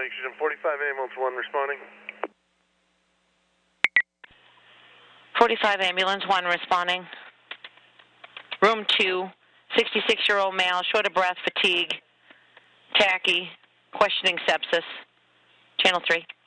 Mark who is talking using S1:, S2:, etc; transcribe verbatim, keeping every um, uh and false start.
S1: Oxygen forty-five, ambulance one responding.
S2: forty-five, ambulance one responding. Room two, sixty-six-year-old male, short of breath, fatigue, tachy, questioning sepsis. Channel three.